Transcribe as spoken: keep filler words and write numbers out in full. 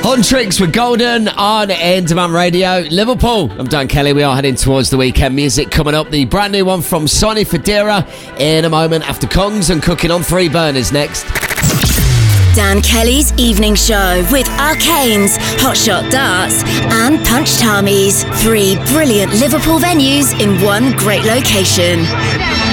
Huntrix with Golden on Interman Radio. Liverpool. I'm Dan Kelly. We are heading towards the weekend music coming up. The brand new one from Sonny Fodera in a moment after Kongs and Cooking on Three Burners next. Dan Kelly's Evening Show with Arcanes, Hotshot Darts and Punch Tamis. Three brilliant Liverpool venues in one great location.